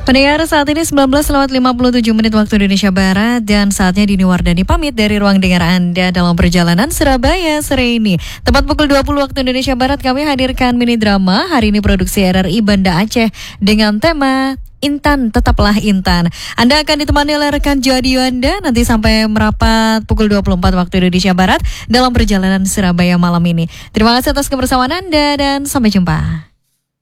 Pendengar, saat ini 19:57 waktu Indonesia Barat dan saatnya Dini Wardani pamit dari ruang dengar Anda dalam perjalanan Surabaya sore ini. Tepat pukul 20 waktu Indonesia Barat kami hadirkan mini drama hari ini produksi RRI Banda Aceh dengan tema Intan Tetaplah Intan. Anda akan ditemani oleh rekan Jody Yuanda nanti sampai merapat pukul 24 waktu Indonesia Barat dalam perjalanan Surabaya malam ini. Terima kasih atas kebersamaan Anda dan sampai jumpa.